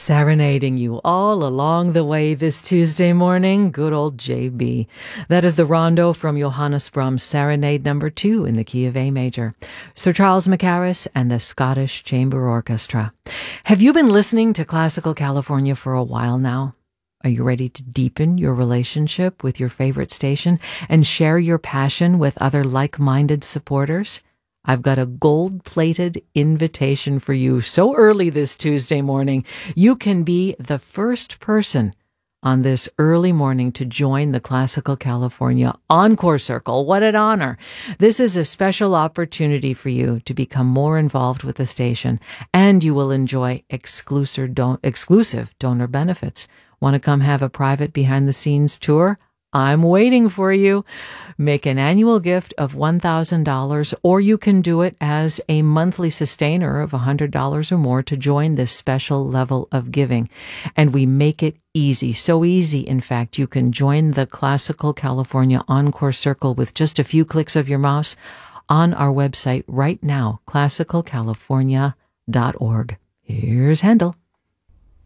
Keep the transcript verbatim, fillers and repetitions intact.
Serenading you all along the way this Tuesday morning, good old J B. That is the rondo from Johannes Brahms' Serenade number two in the key of A major. Sir Charles Mackerras and the Scottish Chamber Orchestra. Have you been listening to Classical California for a while now? Are you ready to deepen your relationship with your favorite station and share your passion with other like-minded supporters? I've got a gold-plated invitation for you so early this Tuesday morning. You can be the first person on this early morning to join the Classical California Encore Circle. What an honor. This is a special opportunity for you to become more involved with the station, and you will enjoy exclusive, don- exclusive donor benefits. Want to come have a private behind-the-scenes tour? I'm waiting for you. Make an annual gift of one thousand dollars, or you can do it as a monthly sustainer of one hundred dollars or more to join this special level of giving. And we make it easy, so easy, in fact, you can join the Classical California Encore Circle with just a few clicks of your mouse on our website right now, classical california dot org. Here's Handel.